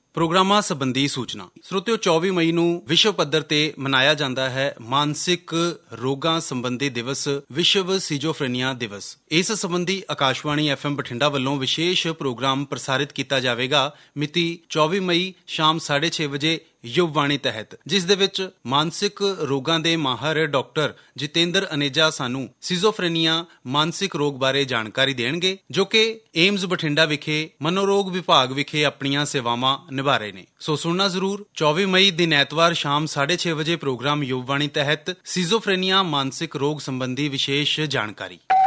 ਪ੍ਰੋਗਰਾਮਾਂ ਸੰਬੰਧੀ ਸੂਚਨਾ। ਸਰੋਤਿਓ, 24 ਮਈ ਨੂੰ ਵਿਸ਼ਵ ਪੱਧਰ ਤੇ ਮਨਾਇਆ ਜਾਂਦਾ ਹੈ ਮਾਨਸਿਕ ਰੋਗਾਂ ਸੰਬੰਧੀ ਦਿਵਸ, ਵਿਸ਼ਵ ਸਿਜ਼ੋਫਰੇਨੀਆ ਦਿਵਸ। ਇਸ ਸੰਬੰਧੀ ਆਕਾਸ਼ਵਾਣੀ FM ਬਠਿੰਡਾ ਵੱਲੋਂ ਵਿਸ਼ੇਸ਼ ਪ੍ਰੋਗਰਾਮ ਪ੍ਰਸਾਰਿਤ ਕੀਤਾ ਜਾਵੇਗਾ ਮਿਤੀ 24 ਮਈ ਸ਼ਾਮ 6:30 ਵਜੇ ਯੁਵਵਾਣੀ ਤਹਿਤ, ਜਿਸ ਦੇ ਵਿੱਚ ਮਾਨਸਿਕ ਰੋਗਾਂ ਦੇ ਮਾਹਰ ਡਾਕਟਰ ਜਤਿੰਦਰ ਅਨੇਜਾ ਸਾਨੂੰ ਸਿਜ਼ੋਫਰੇਨੀਆ ਮਾਨਸਿਕ ਰੋਗ ਬਾਰੇ ਜਾਣਕਾਰੀ ਦੇਣਗੇ, ਜੋ ਕਿ ਏਮਜ਼ ਬਠਿੰਡਾ ਵਿਖੇ ਮਨੋਰੋਗ ਵਿਭਾਗ ਵਿਖੇ ਆਪਣੀਆਂ ਸੇਵਾਵਾਂ ਨਿਭਾ ਰਹੇ ਨੇ। ਸੋ ਸੁਣਨਾ ਜ਼ਰੂਰ। 24 ਮਈ ਦਿਨ ਐਤਵਾਰ ਸ਼ਾਮ 6:30 ਵਜੇ ਪ੍ਰੋਗਰਾਮ ਯੁਵਵਾਣੀ ਤਹਿਤ ਸਿਜ਼ੋਫਰੇਨੀਆ ਮਾਨਸਿਕ ਰੋਗ ਸੰਬੰਧੀ ਵਿਸ਼ੇਸ਼ ਜਾਣਕਾਰੀ।